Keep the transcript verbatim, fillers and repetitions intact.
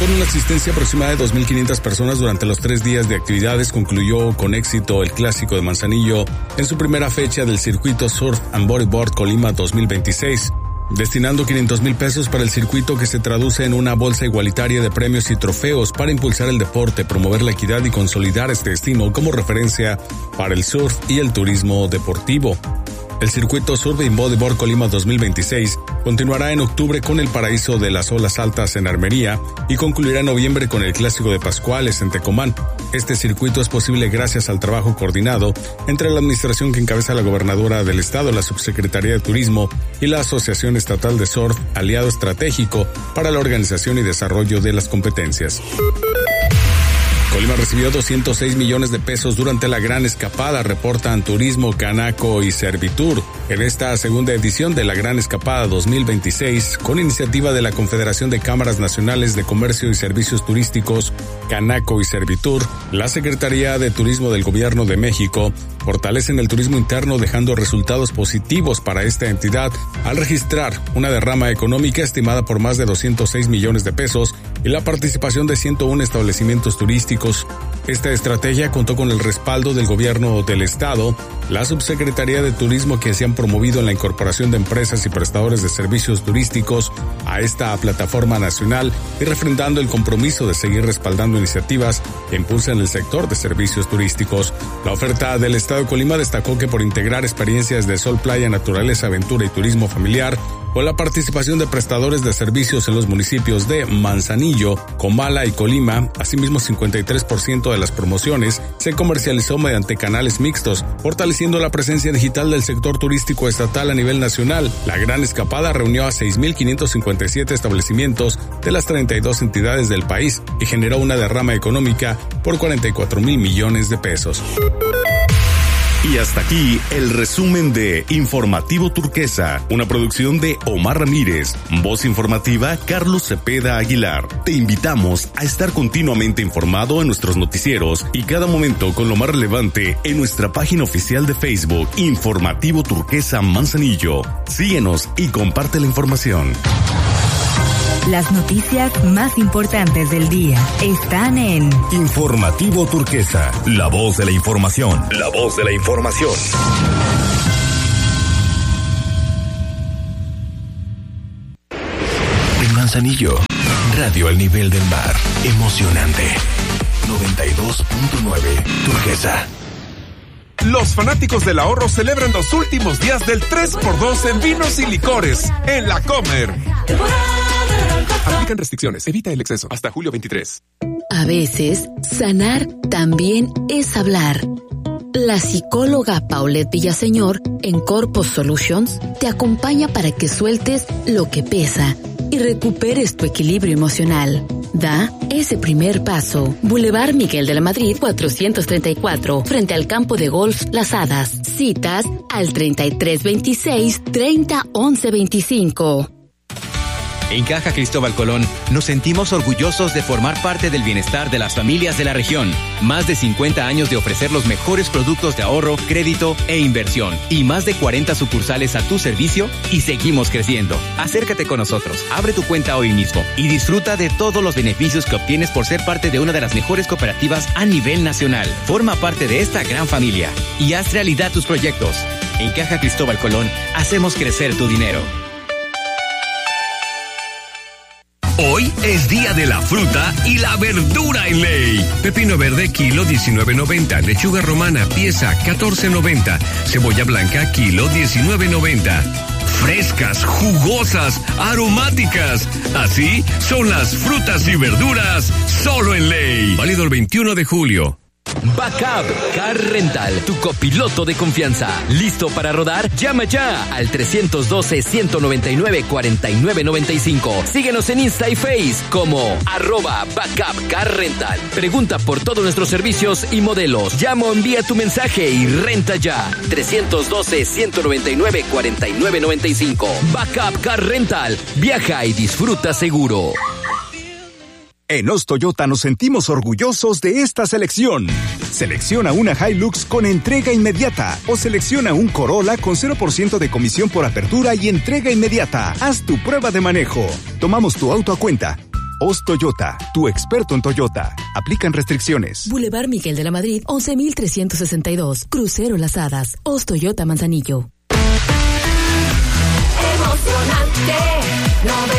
Con una asistencia aproximada de dos mil quinientas personas durante los tres días de actividades, concluyó con éxito el Clásico de Manzanillo en su primera fecha del circuito Surf and Bodyboard Colima dos mil veintiséis, destinando quinientos mil pesos para el circuito, que se traduce en una bolsa igualitaria de premios y trofeos para impulsar el deporte, promover la equidad y consolidar este destino como referencia para el surf y el turismo deportivo. El circuito Surf and Bodyboard Colima dos mil veintiséis continuará en octubre con el Paraíso de las Olas Altas en Armería y concluirá en noviembre con el Clásico de Pascuales en Tecomán. Este circuito es posible gracias al trabajo coordinado entre la administración que encabeza la gobernadora del estado, la Subsecretaría de Turismo y la Asociación Estatal de Surf, aliado estratégico para la organización y desarrollo de las competencias. Colima recibió doscientos seis millones de pesos durante la Gran Escapada, reportan Turismo, Canaco y Servitur. En esta segunda edición de la Gran Escapada dos mil veintiséis, con iniciativa de la Confederación de Cámaras Nacionales de Comercio y Servicios Turísticos, Canaco y Servitur, la Secretaría de Turismo del Gobierno de México fortalecen el turismo interno, dejando resultados positivos para esta entidad al registrar una derrama económica estimada por más de doscientos seis millones de pesos y la participación de ciento uno establecimientos turísticos. Esta estrategia contó con el respaldo del Gobierno del Estado, la Subsecretaría de Turismo, que se han promovido en la incorporación de empresas y prestadores de servicios turísticos a esta plataforma nacional y refrendando el compromiso de seguir respaldando iniciativas que impulsen el sector de servicios turísticos. La oferta del Estado de Colima destacó que por integrar experiencias de sol, playa, naturaleza, aventura y turismo familiar, con la participación de prestadores de servicios en los municipios de Manzanillo, Comala y Colima, asimismo cincuenta y tres por ciento de las promociones se comercializó mediante canales mixtos, fortaleciendo la presencia digital del sector turístico estatal a nivel nacional. La Gran Escapada reunió a seis mil quinientos cincuenta y siete establecimientos de las treinta y dos entidades del país y generó una derrama económica por cuarenta y cuatro mil millones de pesos. Y hasta aquí el resumen de Informativo Turquesa, una producción de Omar Ramírez, voz informativa Carlos Cepeda Aguilar. Te invitamos a estar continuamente informado en nuestros noticieros y cada momento con lo más relevante en nuestra página oficial de Facebook, Informativo Turquesa Manzanillo. Síguenos y comparte la información. Las noticias más importantes del día están en Informativo Turquesa, la voz de la información. La voz de la información. En Manzanillo, radio al nivel del mar. Emocionante. noventa y dos punto nueve Turquesa. Los fanáticos del ahorro celebran los últimos días del tres por dos en vinos y licores en La Comer. Aplican restricciones, evita el exceso. Hasta julio veintitrés. A veces, sanar también es hablar. La psicóloga Paulette Villaseñor en Corpus Solutions te acompaña para que sueltes lo que pesa y recuperes tu equilibrio emocional. Da ese primer paso. Boulevard Miguel de la Madrid cuatrocientos treinta y cuatro, frente al campo de golf Las Hadas. Citas al treinta y tres veintiséis, treinta once veinticinco. En Caja Cristóbal Colón nos sentimos orgullosos de formar parte del bienestar de las familias de la región. Más de cincuenta años de ofrecer los mejores productos de ahorro, crédito e inversión. Y más de cuarenta sucursales a tu servicio y seguimos creciendo. Acércate con nosotros, abre tu cuenta hoy mismo y disfruta de todos los beneficios que obtienes por ser parte de una de las mejores cooperativas a nivel nacional. Forma parte de esta gran familia y haz realidad tus proyectos. En Caja Cristóbal Colón hacemos crecer tu dinero. Hoy es día de la fruta y la verdura en Ley. Pepino verde, kilo diecinueve noventa. Lechuga romana, pieza catorce noventa. Cebolla blanca, kilo diecinueve noventa. Frescas, jugosas, aromáticas. Así son las frutas y verduras solo en Ley. Válido el veintiuno de julio. Backup Car Rental, tu copiloto de confianza. ¿Listo para rodar? Llama ya al tres doce, ciento noventa y nueve, cuarenta y nueve noventa y cinco. Síguenos en Insta y Face como arroba Backup Car Rental. Pregunta por todos nuestros servicios y modelos. Llama o envía tu mensaje y renta ya. tres doce, ciento noventa y nueve, cuarenta y nueve noventa y cinco. Backup Car Rental. Viaja y disfruta seguro. En Oz Toyota nos sentimos orgullosos de esta selección. Selecciona una Hilux con entrega inmediata o selecciona un Corolla con cero por ciento de comisión por apertura y entrega inmediata. Haz tu prueba de manejo. Tomamos tu auto a cuenta. Oz Toyota, tu experto en Toyota. Aplican restricciones. Boulevard Miguel de la Madrid, once mil trescientos sesenta y dos. Crucero Las Hadas. Oz Toyota Manzanillo. Emocionante.